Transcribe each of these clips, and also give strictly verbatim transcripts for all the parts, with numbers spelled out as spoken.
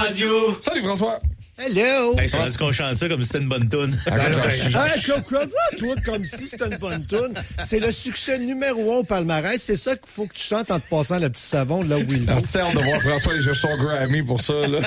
radio. Salut François. Hello! Hey, c'est qu'on chante ça comme si c'était une bonne toune. Hey, quoi, toi, comme si c'était une bonne toune. C'est le succès numéro un au palmarès. C'est ça qu'il faut que tu chantes en te passant le petit savon là où il va. C'est hâte de voir François aller chercher son Grammy pour ça, là.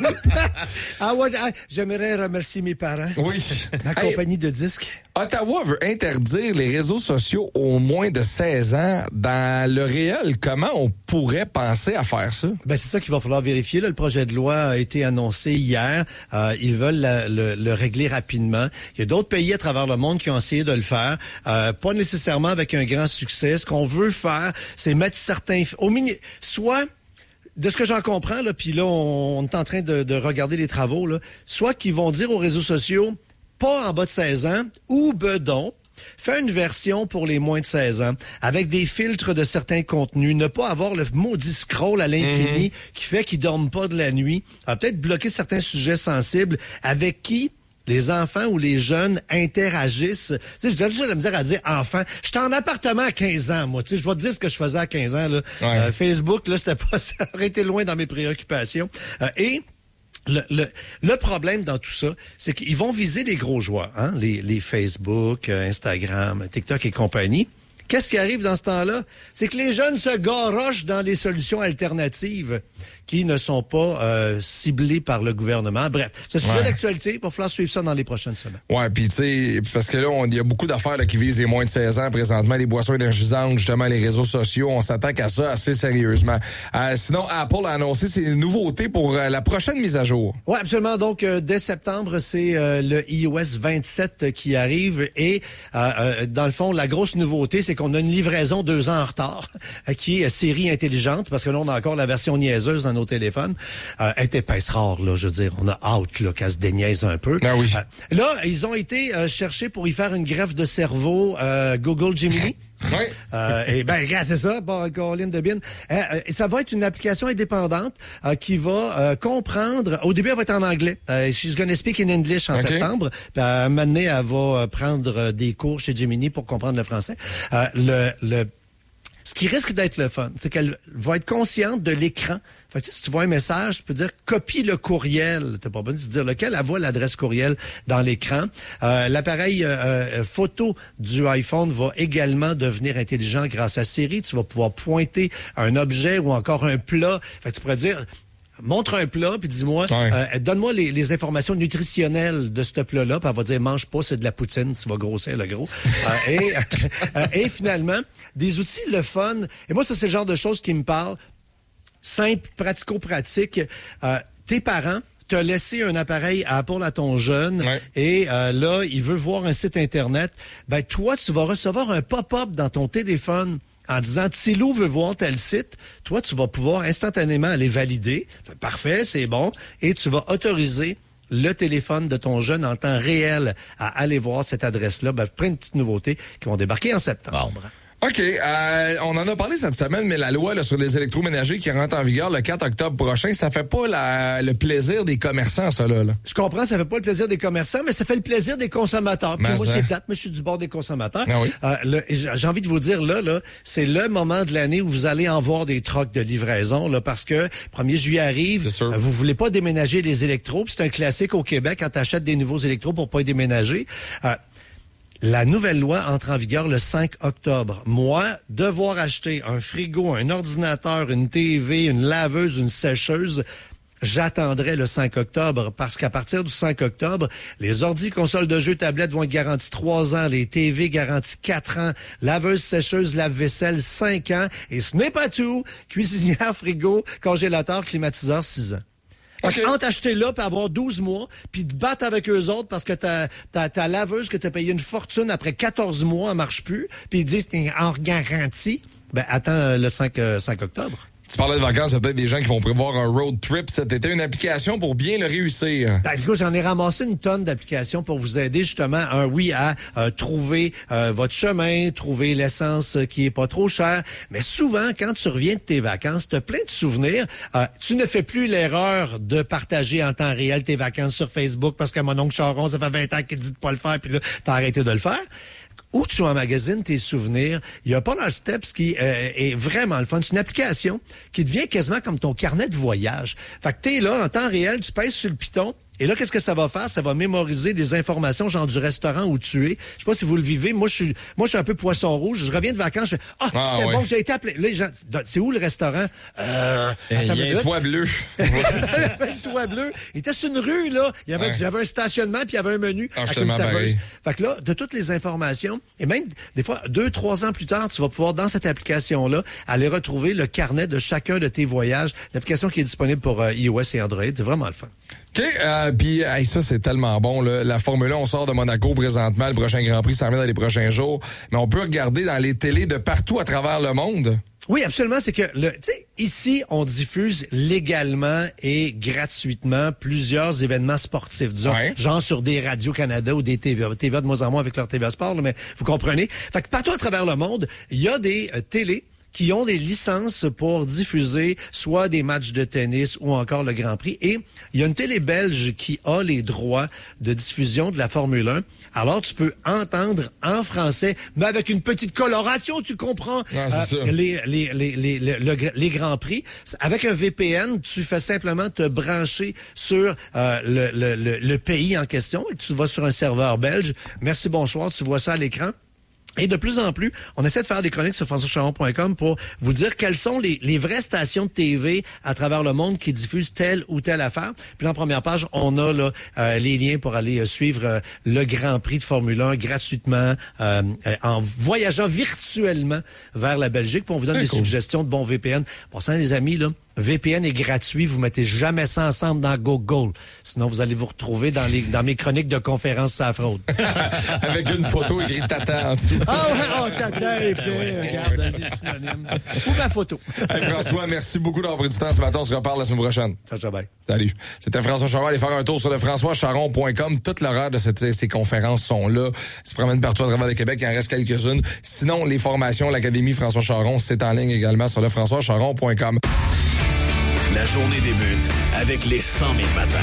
Ah ouais, j'aimerais remercier mes parents. Oui. La compagnie hey, de disques. Ottawa veut interdire les réseaux sociaux aux moins de seize ans. Dans le réel, comment on pourrait penser à faire ça? Ben, c'est ça qu'il va falloir vérifier. Là, le projet de loi a été annoncé hier. Euh, ils veulent la, le, le régler rapidement. Il y a d'autres pays à travers le monde qui ont essayé de le faire. Euh, pas nécessairement avec un grand succès. Ce qu'on veut faire, c'est mettre certains... au mini, soit... De ce que j'en comprends, là, puis là, on, on est en train de, de regarder les travaux, là, soit qu'ils vont dire aux réseaux sociaux, pas en bas de seize ans, ou bedon, fais une version pour les moins de seize ans, avec des filtres de certains contenus, ne pas avoir le maudit scroll à l'infini mmh. qui fait qu'ils dorment pas de la nuit, euh, peut-être bloquer certains sujets sensibles avec qui les enfants ou les jeunes interagissent. Tu sais, j'ai déjà la misère à dire enfants. J'étais en appartement à quinze ans, moi. Tu sais, je vais te dire ce que je faisais à quinze ans, là. Ouais. Euh, Facebook, là, c'était pas, ça aurait été loin dans mes préoccupations. Euh, et, Le, le, le problème dans tout ça, c'est qu'ils vont viser les gros joueurs, hein, les, les Facebook, Instagram, TikTok et compagnie. Qu'est-ce qui arrive dans ce temps-là? C'est que les jeunes se garochent dans les solutions alternatives qui ne sont pas euh, ciblées par le gouvernement. Bref, c'est un sujet ouais. d'actualité. Il va falloir suivre ça dans les prochaines semaines. Ouais, puis tu sais, parce que là, il y a beaucoup d'affaires là, qui visent les moins de seize ans présentement, les boissons énergisantes, justement les réseaux sociaux. On s'attaque à ça assez sérieusement. Euh, sinon, Apple a annoncé ses nouveautés pour euh, la prochaine mise à jour. Oui, absolument. Donc, euh, dès septembre, c'est euh, le i O S vingt-sept qui arrive. Et euh, euh, dans le fond, la grosse nouveauté, c'est qu'on a une livraison deux ans en retard, euh, qui est série intelligente, parce que là, on a encore la version niaiseuse dans nos téléphones. Euh, elle est épaisse rare, là, je veux dire. On a hâte là, qu'elle se déniaise un peu. Ah oui. Euh, là, ils ont été euh, chercher pour y faire une greffe de cerveau euh, Google Gemini. Oui. Euh, et ben, c'est ça, bon, Caroline Debine. Euh, ça va être une application indépendante euh, qui va euh, comprendre. Au début, elle va être en anglais. Euh, she's gonna speak in English en okay. septembre. Puis à un moment donné, elle va prendre des cours chez Gemini pour comprendre le français. Euh, le, le, ce qui risque d'être le fun, c'est qu'elle va être consciente de l'écran. Fait que, si tu vois un message, tu peux dire « copie le courriel ». T'as pas besoin de te dire lequel. Elle voit l'adresse courriel dans l'écran. Euh, l'appareil euh, photo du iPhone va également devenir intelligent grâce à Siri. Tu vas pouvoir pointer un objet ou encore un plat. Fait que tu pourrais dire... Montre un plat, puis dis-moi, ouais. euh, donne-moi les, les informations nutritionnelles de ce plat-là, puis elle va dire, mange pas, c'est de la poutine, tu vas grossir le gros. euh, et, euh, et finalement, des outils, le fun, et moi, ça, c'est le genre de choses qui me parlent, simple, pratico-pratique. Euh, tes parents t'as laissé un appareil Apple à ton jeune, ouais. et euh, là, il veut voir un site Internet, ben toi, tu vas recevoir un pop-up dans ton téléphone en disant « Tilou veut voir tel site », toi, tu vas pouvoir instantanément aller valider. Parfait, c'est bon. Et tu vas autoriser le téléphone de ton jeune en temps réel à aller voir cette adresse-là. Ben, plein de petites nouveautés qui vont débarquer en septembre. Bon. OK. Euh, on en a parlé cette semaine, mais la loi là, sur les électroménagers qui rentre en vigueur le quatre octobre prochain, ça fait pas la, le plaisir des commerçants, ça, là, là. Je comprends, ça fait pas le plaisir des commerçants, mais ça fait le plaisir des consommateurs. Puis moi, c'est plate, moi, je suis du bord des consommateurs. Ah oui. euh, le, j'ai envie de vous dire, là, là, c'est le moment de l'année où vous allez en voir des trocs de livraison, là, parce que premier juillet arrive, euh, vous voulez pas déménager les électros, puis c'est un classique au Québec quand tu achètes des nouveaux électros pour pas y déménager. Euh, La nouvelle loi entre en vigueur le cinq octobre. Moi, devoir acheter un frigo, un ordinateur, une T V, une laveuse, une sécheuse, j'attendrai le cinq octobre parce qu'à partir du cinq octobre, les ordi, consoles de jeux, tablettes vont être garantis trois ans, les T V garantis quatre ans, laveuse, sécheuse, lave-vaisselle cinq ans, et ce n'est pas tout, cuisinière, frigo, congélateur, climatiseur six ans. Okay. Entre acheter là, puis avoir douze mois, puis te battre avec eux autres parce que ta, ta, ta laveuse que t'as payé une fortune après quatorze mois, elle marche plus, puis ils disent t'es en garantie, ben attends le cinq octobre. Tu parlais de vacances, il y a peut-être des gens qui vont prévoir un road trip cet été, une application pour bien le réussir. Ben, écoute, j'en ai ramassé une tonne d'applications pour vous aider justement, un oui, à euh, trouver euh, votre chemin, trouver l'essence qui est pas trop chère. Mais souvent, quand tu reviens de tes vacances, tu as plein de souvenirs. Euh, tu ne fais plus l'erreur de partager en temps réel tes vacances sur Facebook parce que mon oncle Charon, ça fait vingt ans qu'il dit de pas le faire, puis là, t'as arrêté de le faire. où tu emmagasines tes souvenirs. Il y a Polar Steps qui euh, est vraiment le fun. C'est une application qui devient quasiment comme ton carnet de voyage. Fait que t'es là, en temps réel, tu pèses sur le piton. Et là, qu'est-ce que ça va faire? Ça va mémoriser des informations, genre du restaurant où tu es. Je sais pas si vous le vivez. Moi, je suis, moi, je suis un peu poisson rouge. Je reviens de vacances. Je fais, ah, ah c'était ouais. bon, j'ai été appelé. Là, les gens, c'est où le restaurant? Euh, il y a un toit bleu. Il y avait un toit bleu. Il était sur une rue, là. Il y avait, ouais. il y avait un stationnement, puis il y avait un menu. Ah, avec une serveuse. Fait que là, de toutes les informations, et même, des fois, deux, trois ans plus tard, tu vas pouvoir, dans cette application-là, aller retrouver le carnet de chacun de tes voyages. L'application qui est disponible pour euh, iOS et Android. C'est vraiment le fun. OK, euh, puis hey, ça, c'est tellement bon. Là. La Formule un, on sort de Monaco présentement. Le prochain Grand Prix s'en vient dans les prochains jours. Mais on peut regarder dans les télés de partout à travers le monde. Oui, absolument. C'est que, le, tu sais, ici, on diffuse légalement et gratuitement plusieurs événements sportifs, disons, ouais. genre sur des radios Canada ou des T V A. T V A de moins en moins avec leur T V A Sport, là, mais vous comprenez. Fait que partout à travers le monde, il y a des euh, télés qui ont des licences pour diffuser soit des matchs de tennis ou encore le Grand Prix. Et il y a une télé belge qui a les droits de diffusion de la Formule un. Alors, tu peux entendre en français, mais avec une petite coloration, tu comprends, ah, euh, les, les, les, les, les, les, les Grands Prix. Avec un V P N, tu fais simplement te brancher sur euh, le, le, le, le pays en question et tu vas sur un serveur belge. Merci, bonsoir, tu vois ça à l'écran. Et de plus en plus, on essaie de faire des chroniques sur françois charon point com pour vous dire quelles sont les, les vraies stations de T V à travers le monde qui diffusent telle ou telle affaire. Puis en première page, on a là euh, les liens pour aller euh, suivre euh, le Grand Prix de Formule un gratuitement euh, euh, en voyageant virtuellement vers la Belgique. Puis on vous donne des cool. suggestions de bons V P N. Pour ça, les amis, là, V P N est gratuit, vous mettez jamais ça ensemble dans Google. Sinon, vous allez vous retrouver dans les dans mes chroniques de conférences à fraude. Avec une photo écrite Tata en dessous. Ah ouais, oh, Tata et puis, regarde, les synonymes. Ou ma photo. Hey, François, merci beaucoup d'avoir pris du temps ce matin. On se reparle la semaine prochaine. Ciao, ciao, bye. Salut. C'était François Charon. Allez faire un tour sur le françois charon point com. Toute l'horaire de cette, ces conférences sont là. Ils se promènent partout à travers le Québec. Il en reste quelques-unes. Sinon, les formations, l'Académie François Charon, c'est en ligne également sur le françois charon point com. La journée débute avec les cent mille matins.